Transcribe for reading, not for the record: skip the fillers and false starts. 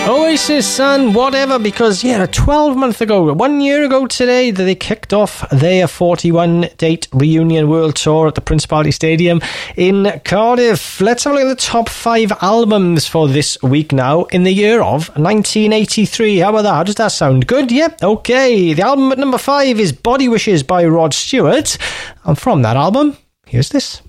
Oasis and whatever, because 1 year ago today that they kicked off their 41-date reunion world tour at the Principality Stadium in Cardiff. Let's have a look at the top 5 albums for this week now in the year of 1983. How about that? How does that sound? Good? Yep. Okay. The album at number 5 is Body Wishes by Rod Stewart, and from that album, here's this.